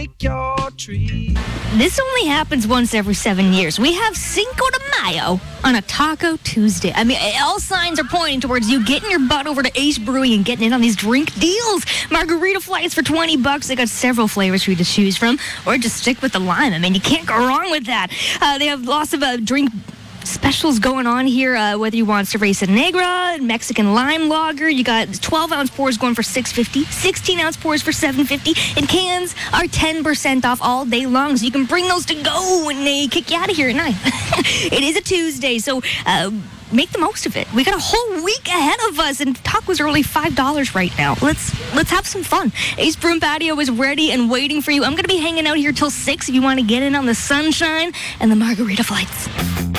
take your treat. This only happens once every 7 years. We have Cinco de Mayo on a Taco Tuesday. I mean, all signs are pointing towards you getting your butt over to Ace Brewing and getting in on these drink deals. Margarita flights for $20. They got several flavors for you to choose from, or just stick with the lime. I mean, you can't go wrong with that. They have lots of drink specials going on here, whether you want Cerveza Negra, Mexican Lime Lager. You got 12-ounce pours going for $6.50, 16-ounce pours for $7.50, and cans are 10% off all day long, so you can bring those to go when they kick you out of here at night. It is a Tuesday, so make the most of it. We got a whole week ahead of us, and tacos are only $5 right now. Let's have some fun. Ace Brew and Patio is ready and waiting for you. I'm going to be hanging out here till 6 if you want to get in on the sunshine and the margarita flights.